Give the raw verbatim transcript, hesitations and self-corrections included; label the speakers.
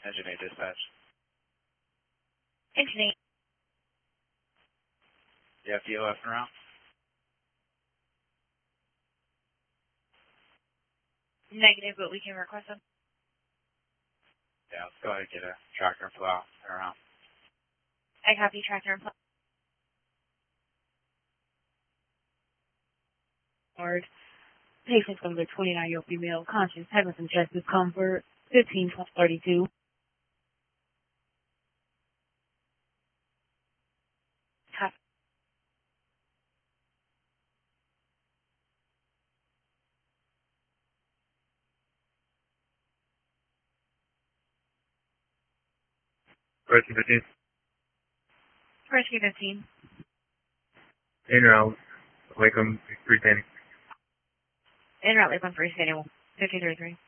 Speaker 1: Engine eight dispatch.
Speaker 2: Engine eight.
Speaker 1: You have D O F in route?
Speaker 2: Negative, but we can request them.
Speaker 1: Yeah, let's go ahead and get a tractor and plow around.
Speaker 2: I copy tractor and plow. Word. Patient number twenty-nine-year-old female, conscious, having some chest discomfort, fifteen twelve thirty-two. Copy.
Speaker 3: Rescue fifteen.
Speaker 2: Rescue fifteen.
Speaker 3: In route. Wake 'em, freestanding.
Speaker 2: En route, Lakeland Free Stadium, fifty thirty-three.